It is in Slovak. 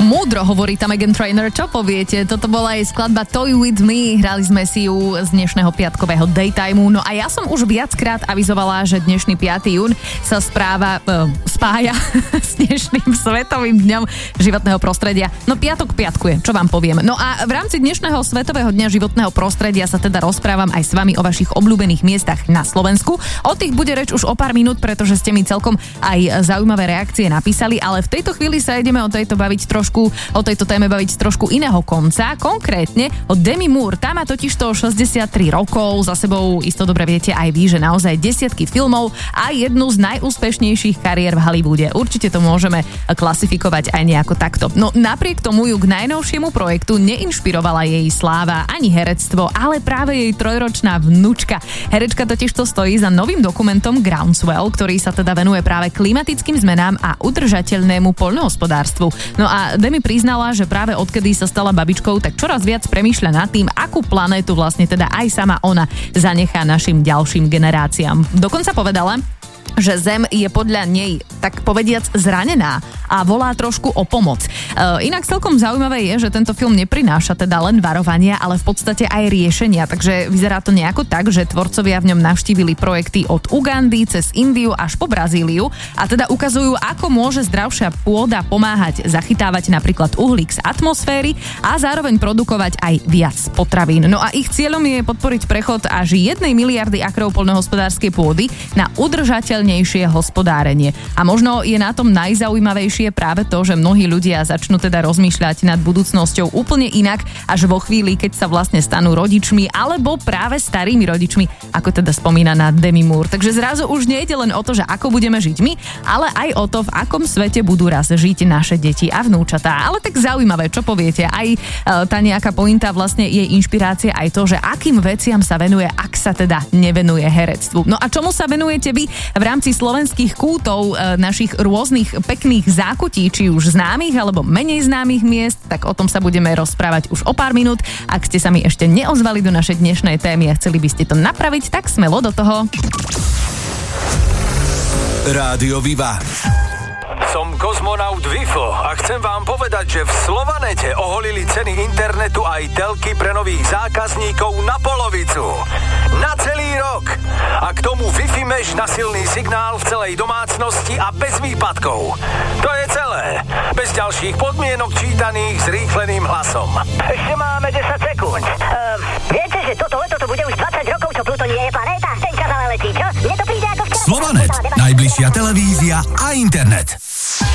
Múdro, hovorí tam Meghan Trainor, čo poviete? Toto bola aj skladba Toy With Me, hrali sme si ju z dnešného piatkového daytimeu. No a ja som už viackrát avizovala, že dnešný 5. jún sa spája s dnešným Svetovým dňom životného prostredia. No piatok piatkuje, čo vám poviem. No a v rámci dnešného Svetového dňa životného prostredia sa teda rozprávam aj s vami o vašich obľúbených miestach na Slovensku. O tých bude reč už o pár minút, pretože ste mi celkom aj zaujímavé reakcie napísali, ale v tejto chvíli sa ideme o tejto téme baviť trošku iného konca, konkrétne o Demi Moore. Tá má totižto 63 rokov, za sebou isto dobre viete aj vy, že naozaj desiatky filmov a jednu z najúspešnejších kariér v Hollywoode. Určite to môžeme klasifikovať aj nejako takto. No napriek tomu ju k najnovšiemu projektu neinšpirovala jej sláva ani herectvo, ale práve jej trojročná vnučka. Herečka totižto stojí za novým dokumentom Groundswell, ktorý sa teda venuje práve klimatickým zmenám a udržateľnému poľnohospodárstvu. No a Demi priznala, že práve odkedy sa stala babičkou, tak čoraz viac premýšľa nad tým, akú planétu vlastne teda aj sama ona zanechá našim ďalším generáciám. Dokonca povedala, že Zem je podľa nej, tak povediac, zranená a volá trošku o pomoc. Inak celkom zaujímavé je, že tento film neprináša teda len varovania, ale v podstate aj riešenia, takže vyzerá to nejako tak, že tvorcovia v ňom navštívili projekty od Ugandy cez Indiu až po Brazíliu a teda ukazujú, ako môže zdravšia pôda pomáhať zachytávať napríklad uhlík z atmosféry a zároveň produkovať aj viac potravín. No a ich cieľom je podporiť prechod až 1 miliardy akrov poľnohospodárskej pôdy na udržateľnejšie hospodárenie. A možno je na tom najzaujímavejšie práve to, že mnohí ľudia začnú teda rozmýšľať nad budúcnosťou úplne inak až vo chvíli, keď sa vlastne stanú rodičmi alebo práve starými rodičmi, ako teda spomína na Demi Moore. Takže zrazu už nejde len o to, že ako budeme žiť my, ale aj o to, v akom svete budú raz žiť naše deti a vnúčatá. Ale tak zaujímavé, čo poviete? Aj tá nejaká pointa vlastne jej inšpirácia aj to, že akým veciam sa venuje, ak sa teda nevenuje herectvu. No a čomu sa venujete vy v rámci slovenských kútov našich rôznych pekných zákutí, či už známych alebo menej známych miest, tak o tom sa budeme rozprávať už o pár minút. Ak ste sa mi ešte neozvali do našej dnešnej témy a chceli by ste to napraviť, tak smelo do toho. Rádio Viva. Som kozmonaut Wifo a chcem vám povedať, že v Slovanete oholili ceny internetu aj telky pre nových zákazníkov na polovicu. Na celý rok. A k tomu Wi-Fi mesh na silný signál v celej domácnosti a bez výpadkov. To je celé. Bez ďalších podmienok čítaných s rýchleným hlasom. Ešte máme 10 sekúnd. Viete, že toto leto to bude už 20 rokov, čo Pluton nie je planéta? Ten čas ale letí, čo? Mne to príde ako včera. Slovanet. Najbližšia televízia a internet.